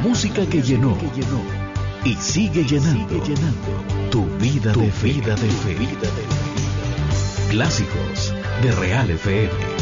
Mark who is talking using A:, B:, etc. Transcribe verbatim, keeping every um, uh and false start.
A: música que llenó y sigue llenando tu vida de fe. Clásicos de Real F M.